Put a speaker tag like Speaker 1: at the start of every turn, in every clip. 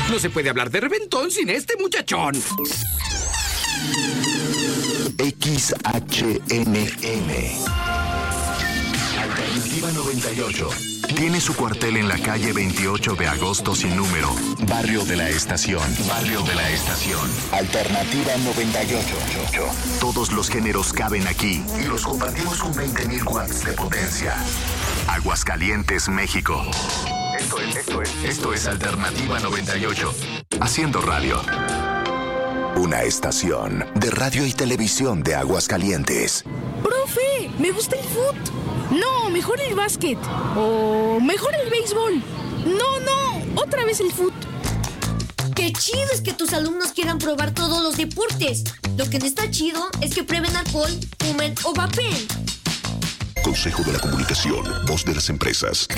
Speaker 1: No se puede hablar de reventón sin este muchachón.
Speaker 2: XHNM Alternativa 98 tiene su cuartel en la calle 28 de agosto sin número, Barrio de la Estación. Barrio de la Estación. Alternativa 98. Todos los géneros caben aquí y los compartimos con 20,000 watts de potencia. Aguascalientes, México. Esto es Alternativa 98. Haciendo radio. Una estación de radio y televisión de Aguascalientes.
Speaker 3: ¡Profe! ¡Me gusta el fútbol! No, mejor el básquet. O mejor el béisbol. No, otra vez el fútbol.
Speaker 4: Qué chido es que tus alumnos quieran probar todos los deportes. Lo que no está chido es que prueben alcohol, fumen o vapeen.
Speaker 2: Consejo de la Comunicación, voz de las empresas.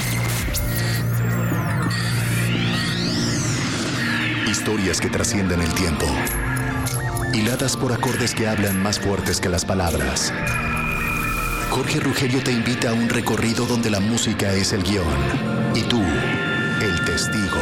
Speaker 2: Historias que trascienden el tiempo. Hiladas por acordes que hablan más fuertes que las palabras. Jorge Rugelio te invita a un recorrido donde la música es el guión y tú, el testigo.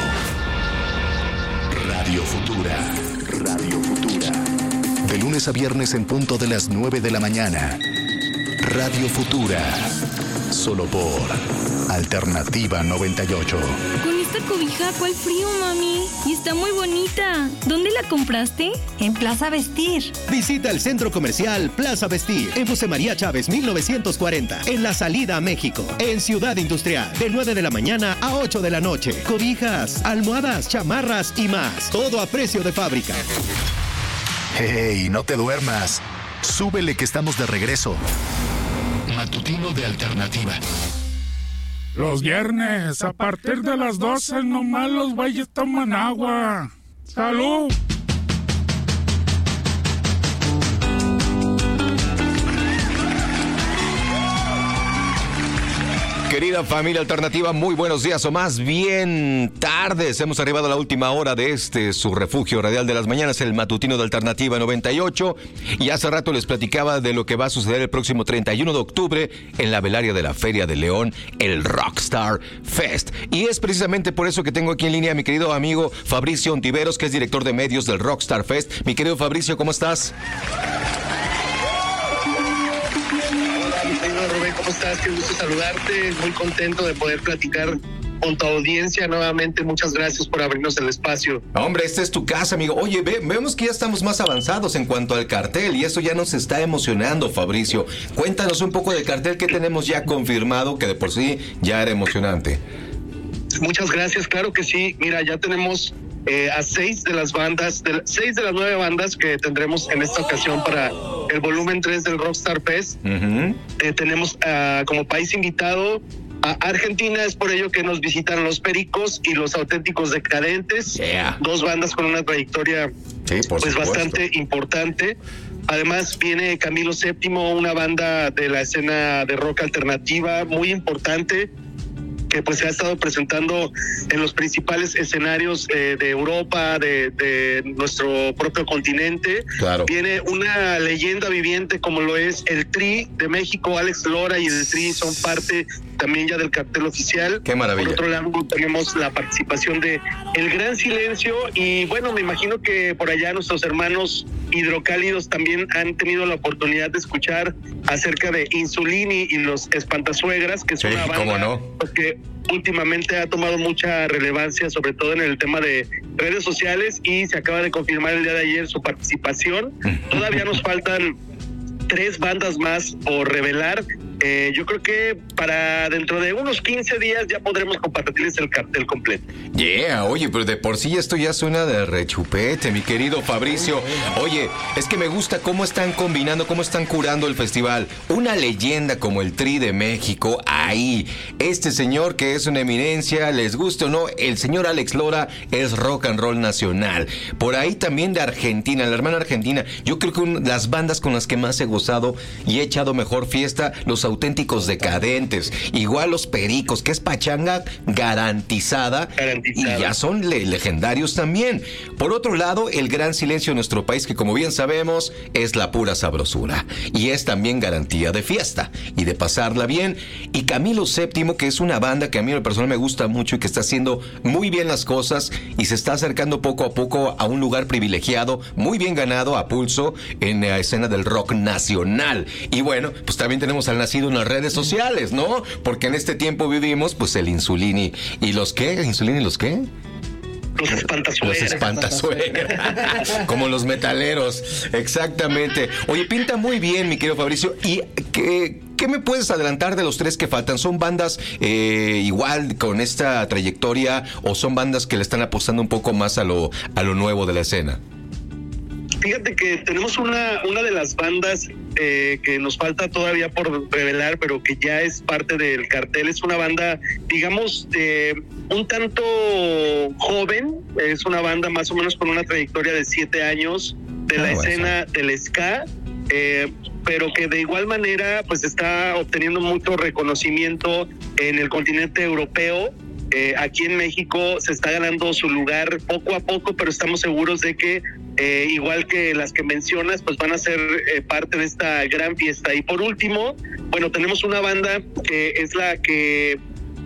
Speaker 2: Radio Futura. Radio Futura. De lunes a viernes en punto de las 9 de la mañana. Radio Futura. Solo por Alternativa 98.
Speaker 5: Con esta cobija, ¿cuál frío, mami? Y está muy bonita. ¿Dónde la compraste?
Speaker 6: En Plaza Vestir.
Speaker 7: Visita el centro comercial Plaza Vestir en José María Chávez 1940, en la salida a México, en Ciudad Industrial, de 9 de la mañana a 8 de la noche. Cobijas, almohadas, chamarras y más. Todo a precio de fábrica.
Speaker 2: ¡Hey, no te duermas! Súbele que estamos de regreso. Matutino de Alternativa.
Speaker 8: Los viernes, a partir de las 12, nomás los güeyes toman agua. ¡Salud!
Speaker 9: Querida familia alternativa, muy buenos días o más bien tardes. Hemos arribado a la última hora de su refugio radial de las mañanas, el matutino de Alternativa 98. Y hace rato les platicaba de lo que va a suceder el próximo 31 de octubre en la velaria de la Feria de León, el Rockstar Fest. Y es precisamente por eso que tengo aquí en línea a mi querido amigo Fabricio Ontiveros, que es director de medios del Rockstar Fest. Mi querido Fabricio, ¿cómo estás?
Speaker 10: Rubén, ¿cómo estás? Qué gusto saludarte, muy contento de poder platicar con tu audiencia nuevamente. Muchas gracias por abrirnos el espacio.
Speaker 9: Hombre, esta es tu casa, amigo. Oye, vemos que ya estamos más avanzados en cuanto al cartel y eso ya nos está emocionando, Fabricio. Cuéntanos un poco del cartel que tenemos ya confirmado, que de por sí ya era emocionante.
Speaker 10: Muchas gracias, claro que sí. Mira, ya tenemos a 6 de las 9 bandas que tendremos en esta ocasión para el volumen 3 del Rockstar Fest. Tenemos como país invitado a Argentina, es por ello que nos visitan Los Pericos y Los Auténticos Decadentes, dos bandas con una trayectoria bastante importante. Además viene Camilo VII, una banda de la escena de rock alternativa muy importante, que pues se ha estado presentando en los principales escenarios de Europa, de nuestro propio continente. Claro. Viene una leyenda viviente como lo es el Tri de México. Alex Lora y el Tri son parte también ya del cartel oficial.
Speaker 9: Qué maravilla.
Speaker 10: Por otro lado tenemos la participación de El Gran Silencio y bueno, me imagino que por allá nuestros hermanos hidrocálidos también han tenido la oportunidad de escuchar acerca de Insulini y los Espantasuegras, que es una banda que últimamente ha tomado mucha relevancia, sobre todo en el tema de redes sociales, y se acaba de confirmar el día de ayer su participación. Todavía nos faltan 3 bandas más por revelar. Yo creo que para dentro de unos 15 días ya podremos compartirles el cartel completo.
Speaker 9: Oye, pero de por sí esto ya suena de rechupete, mi querido Fabricio. Oye, es que me gusta cómo están combinando, cómo están curando el festival. Una leyenda como el Tri de México, ahí. Este señor que es una eminencia, les guste o no, el señor Alex Lora es rock and roll nacional. Por ahí también de Argentina, la hermana Argentina. Yo creo que las bandas con las que más he gozado y he echado mejor fiesta, Los Auténticos Decadentes, igual los Pericos, que es pachanga garantizada. Y ya son legendarios también. Por otro lado, el Gran Silencio de nuestro país, que como bien sabemos, es la pura sabrosura. Y es también garantía de fiesta y de pasarla bien. Y Camilo VII, que es una banda que a mí en lo personal me gusta mucho y que está haciendo muy bien las cosas y se está acercando poco a poco a un lugar privilegiado, muy bien ganado a pulso en la escena del rock nacional. Y bueno, pues también tenemos al nacido en las redes sociales, ¿no? Porque en este tiempo vivimos, pues el Insulini. ¿Y los qué? ¿Insulini y los qué?
Speaker 10: Los espantazuegras.
Speaker 9: Los espantazuegras. Como los metaleros. Exactamente. Oye, pinta muy bien, mi querido Fabricio. ¿Y qué me puedes adelantar de los tres que faltan? ¿Son bandas igual con esta trayectoria o son bandas que le están apostando un poco más a lo nuevo de la escena?
Speaker 10: Fíjate que tenemos una de las bandas que nos falta todavía por revelar, pero que ya es parte del cartel. Es una banda, digamos, un tanto joven. Es una banda más o menos con una trayectoria de 7 años de la escena del ska, pero que de igual manera pues está obteniendo mucho reconocimiento en el continente europeo. Aquí en México se está ganando su lugar poco a poco, pero estamos seguros de que igual que las que mencionas, pues van a ser parte de esta gran fiesta. Y por último, bueno, tenemos una banda que es la que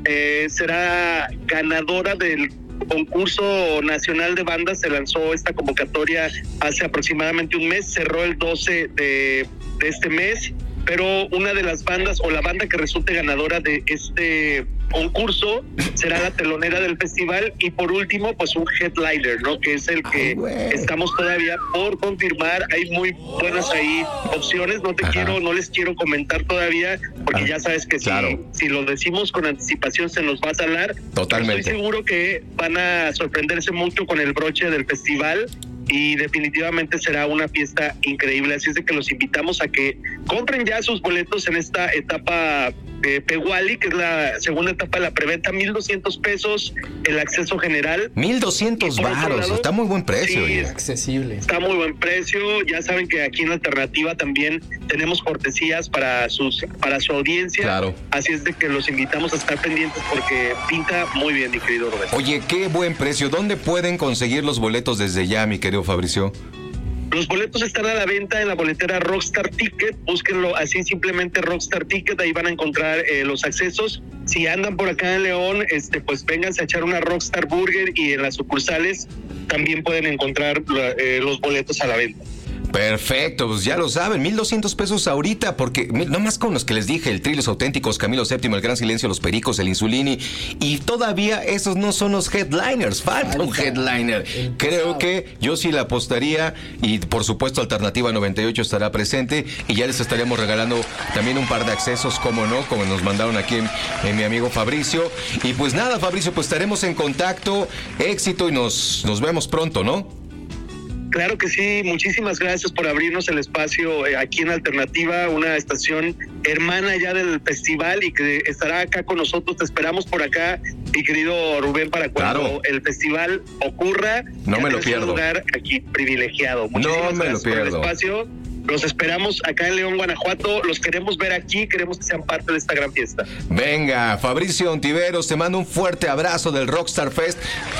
Speaker 10: será ganadora del concurso nacional de bandas. Se lanzó esta convocatoria hace aproximadamente un mes, cerró el 12 de este mes, pero una de las bandas o la banda que resulte ganadora de este concurso será la telonera del festival. Y por último, pues un headliner, ¿no? Que es el que estamos todavía por confirmar. Hay muy buenas ahí opciones. No les quiero comentar todavía, porque ya sabes que si lo decimos con anticipación se nos va a salar.
Speaker 9: Totalmente.
Speaker 10: Estoy seguro que van a sorprenderse mucho con el broche del festival. Y definitivamente será una fiesta increíble. Así es de que los invitamos a que compren ya sus boletos en esta etapa Peguali, que es la segunda etapa de la preventa. 1,200 pesos el acceso general.
Speaker 9: 1,200 varos. Está muy buen precio.
Speaker 10: Sí,
Speaker 6: accesible.
Speaker 10: Está muy buen precio. Ya saben que aquí en Alternativa también tenemos cortesías para su audiencia.
Speaker 9: Claro.
Speaker 10: Así es de que los invitamos a estar pendientes porque pinta muy bien, mi querido Roberto.
Speaker 9: Oye, qué buen precio. ¿Dónde pueden conseguir los boletos desde ya, mi querido Fabricio?
Speaker 10: Los boletos están a la venta en la boletera Rockstar Ticket. Búsquenlo así, simplemente Rockstar Ticket. Ahí van a encontrar los accesos. Si andan por acá en León, pues vénganse a echar una Rockstar Burger, y en las sucursales también pueden encontrar los boletos a la venta.
Speaker 9: Perfecto, pues ya lo saben, 1,200 pesos ahorita, porque nomás con los que les dije, el Tri, Los Auténticos, Camilo VII, el Gran Silencio, los Pericos, el Insulini, y todavía esos no son los headliners, falta un headliner. Creo que yo sí le apostaría, y por supuesto Alternativa 98 estará presente, y ya les estaríamos regalando también un par de accesos, como no, como nos mandaron aquí en mi amigo Fabricio. Y pues nada, Fabricio, pues estaremos en contacto, éxito, y nos vemos pronto, ¿no?
Speaker 10: Claro que sí, muchísimas gracias por abrirnos el espacio aquí en Alternativa, una estación hermana ya del festival y que estará acá con nosotros. Te esperamos por acá, mi querido Rubén, para cuando el festival ocurra.
Speaker 9: No me lo pierdo.
Speaker 10: Un lugar aquí privilegiado. Muchísimas gracias por el espacio. Los esperamos acá en León, Guanajuato. Los queremos ver aquí, queremos que sean parte de esta gran fiesta.
Speaker 9: Venga, Fabricio Ontiveros, te mando un fuerte abrazo del Rockstar Fest.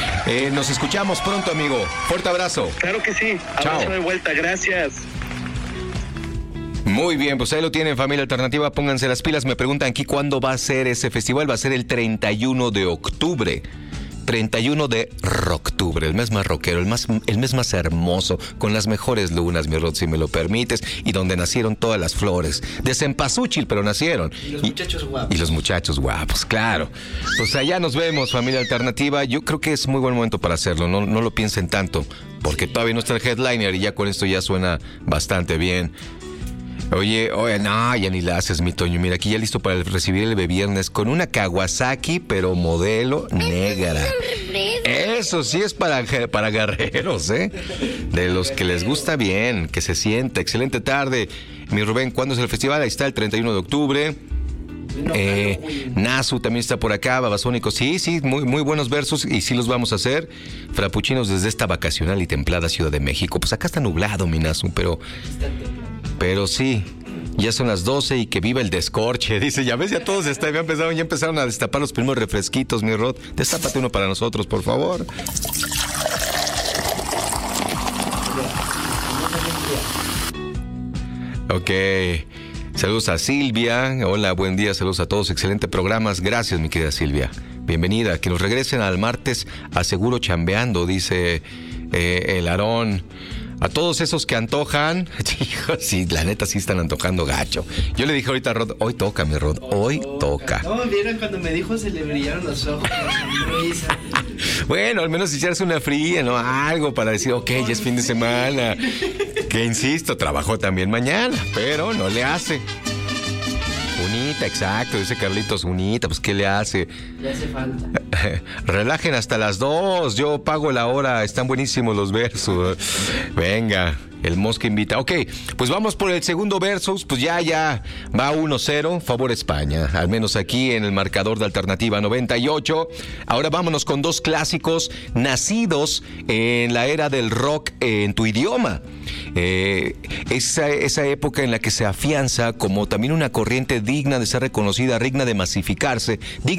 Speaker 9: Nos escuchamos pronto, amigo. Fuerte abrazo.
Speaker 10: Claro que sí. Abrazo de vuelta, gracias.
Speaker 9: Muy bien, pues ahí lo tienen, familia Alternativa. Pónganse las pilas. Me preguntan aquí cuándo va a ser ese festival. Va a ser el 31 de octubre. 31 de octubre, el mes más rockero, el mes más hermoso, con las mejores lunas, mi Rod, si me lo permites, y donde nacieron todas las flores de cempasúchil, pero nacieron.
Speaker 6: Y los muchachos guapos.
Speaker 9: Y los muchachos guapos, claro. Pues allá nos vemos, familia Alternativa. Yo creo que es muy buen momento para hacerlo, no lo piensen tanto, porque todavía no está el headliner y ya con esto ya suena bastante bien. Oye, no, ya ni la haces, mi Toño. Mira, aquí ya listo para recibir el viernes con una Kawasaki, pero modelo negra. Eso sí es para guerreros, ¿eh? De los que les gusta bien, que se sienta. Excelente tarde. Mi Rubén, ¿cuándo es el festival? Ahí está, el 31 de octubre. Nasu también está por acá, Babasónicos, sí, muy, muy buenos versos, y sí los vamos a hacer. Frappuccinos desde esta vacacional y templada Ciudad de México. Pues acá está nublado, mi Nasu, pero sí, Ya son las 12 y que viva el descorche. Dice, ya ves, ya todos ya empezaron a destapar los primeros refresquitos, mi Rod. Destápate uno para nosotros, por favor. Ok. Saludos a Silvia. Hola, buen día. Saludos a todos. Excelente programas. Gracias, mi querida Silvia. Bienvenida. Que nos regresen al martes a seguro chambeando, dice el Aarón. A todos esos que antojan, hijos, sí, la neta sí están antojando gacho. Yo le dije ahorita a Rod, hoy toca, mi Rod, hoy toca.
Speaker 6: No, vieron cuando me dijo se le brillaron los ojos.
Speaker 9: Bueno, al menos echarse una fría, ¿no? Algo para decir, ok, ya es fin de semana. Que insisto, trabajó también mañana, pero no le hace. Unita, exacto, dice Carlitos, unita, pues ¿qué le hace?
Speaker 6: Le hace falta.
Speaker 9: Relajen hasta las 2, yo pago la hora, están buenísimos los versos. Venga, el Mosca invita. Ok, pues vamos por el segundo versus, pues ya va 1-0, favor España, al menos aquí en el marcador de Alternativa 98. Ahora vámonos con dos clásicos nacidos en la era del rock en tu idioma. Esa época en la que se afianza como también una corriente digna de ser reconocida, digna de masificarse,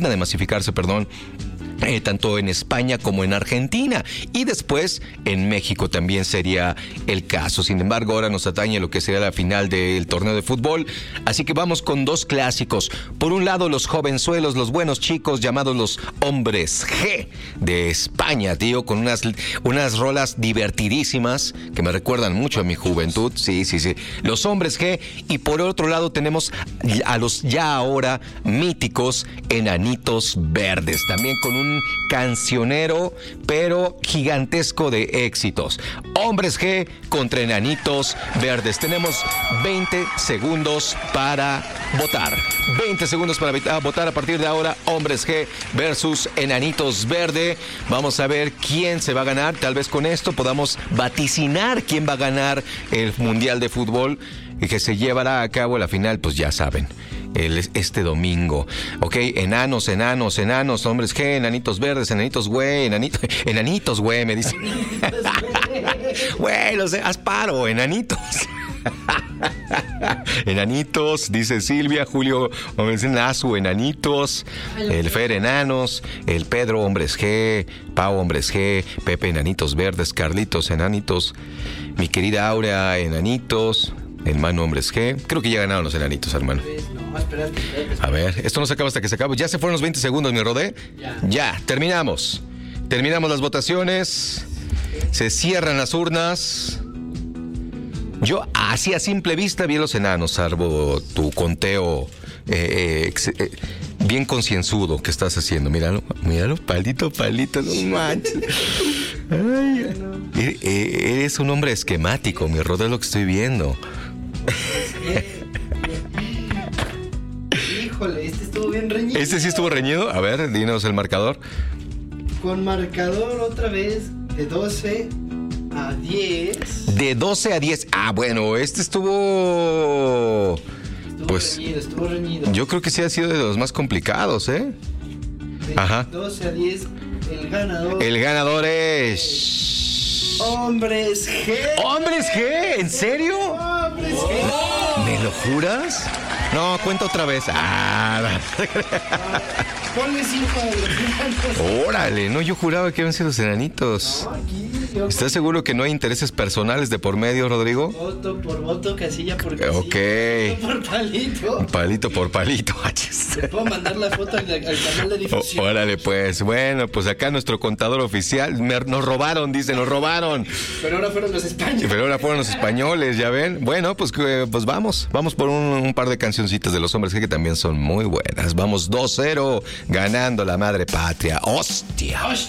Speaker 9: tanto en España como en Argentina, y después en México también sería el caso. Sin embargo, ahora nos atañe lo que sería la final del torneo de fútbol, así que vamos con dos clásicos. Por un lado, los jovenzuelos, los buenos chicos llamados los Hombres G de España, tío, con unas rolas divertidísimas que me recuerdan mucho a mi juventud. Sí, los Hombres G. Y por otro lado tenemos a los ya ahora míticos Enanitos Verdes, también con un cancionero pero gigantesco de éxitos. Hombres G contra Enanitos Verdes. Tenemos 20 segundos para votar. 20 segundos para votar a partir de ahora. Hombres G versus Enanitos Verde. Vamos a ver quién se va a ganar. Tal vez con esto podamos vaticinar quién va a ganar el Mundial de Fútbol y que se llevará a cabo la final, pues ya saben, este domingo. Ok, enanos, Hombres G, Enanitos Verdes, Enanitos güey, me dicen. Güey, haz paro, enanitos. Enanitos, dice Silvia. Julio, Nazu, Enanitos. El Fer, Enanos. El Pedro, Hombres G. Pau, Hombres G. Pepe, Enanitos Verdes. Carlitos, Enanitos. Mi querida Aurea, Enanitos. Hermano, Hombres G. Creo que ya ganaron los Enanitos, hermano.
Speaker 6: No, espérate.
Speaker 9: A ver, esto no se acaba hasta que se acabe. ¿Ya se fueron los 20 segundos, mi Rodé? Ya, terminamos. Terminamos las votaciones. Se cierran las urnas. Yo, así a simple vista, vi a los enanos, salvo tu conteo bien concienzudo que estás haciendo. Míralo, palito, no manches. Ay, eres un hombre esquemático, mi Rodé, es lo que estoy viendo.
Speaker 6: Híjole, este estuvo bien reñido.
Speaker 9: ¿Este sí estuvo reñido? A ver, dinos el marcador.
Speaker 6: Con marcador otra vez de 12 a 10.
Speaker 9: De 12 a 10. Ah, bueno, este estuvo reñido. Yo creo que sí ha sido de los más complicados, ¿eh?
Speaker 6: De
Speaker 9: Ajá.
Speaker 6: 12 a 10, el ganador
Speaker 9: es...
Speaker 6: Hombres G.
Speaker 9: ¿Hombres G? ¿En serio?
Speaker 6: Hombres G.
Speaker 9: ¿Me lo juras? No, cuenta otra vez.
Speaker 6: Ponle 5 a los enanos.
Speaker 9: Órale, no, yo juraba que habían sido los enanitos.
Speaker 6: No, aquí.
Speaker 9: ¿Estás seguro que no hay intereses personales de por medio, Rodrigo?
Speaker 6: Voto por voto, casilla por casilla.
Speaker 9: Ok.
Speaker 6: Palito por palito.
Speaker 9: Palito por palito.
Speaker 6: ¿Te puedo mandar la foto al canal de difusión?
Speaker 9: Órale, pues. Bueno, pues acá nuestro contador oficial. Nos robaron, dice, nos robaron.
Speaker 6: Pero ahora fueron los españoles.
Speaker 9: ¿Ya ven? Bueno, pues vamos. Vamos por un par de cancioncitas de los Hombres que también son muy buenas. Vamos 2-0, ganando la madre patria. ¡Hostia!